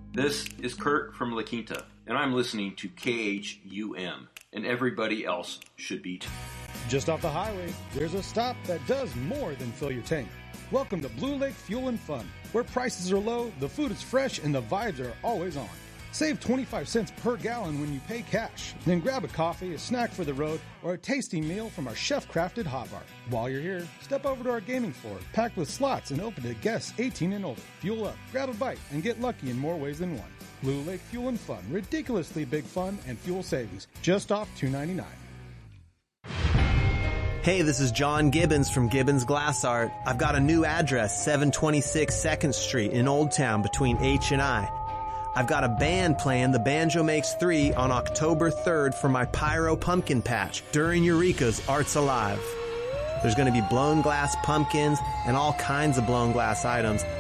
This is Kurt from La Quinta, and I'm listening to KHUM, and everybody else should be too. Just off the highway, there's a stop that does more than fill your tank. Welcome to Blue Lake Fuel and Fun, where prices are low, the food is fresh, and the vibes are always on. Save 25 cents per gallon when you pay cash. Then grab a coffee, a snack for the road, or a tasty meal from our chef-crafted hot bar. While you're here, step over to our gaming floor, packed with slots and open to guests 18 and older. Fuel up, grab a bite, and get lucky in more ways than one. Blue Lake Fuel and Fun. Ridiculously big fun and fuel savings. Just off $2.99. Hey, this is John Gibbons from Gibbons Glass Art. I've got a new address, 726 2nd Street in Old Town between H and I. I've got a band playing the Banjo Makes 3 on October 3rd for my Pyro Pumpkin Patch during Eureka's Arts Alive. There's going to be blown glass pumpkins and all kinds of blown glass items,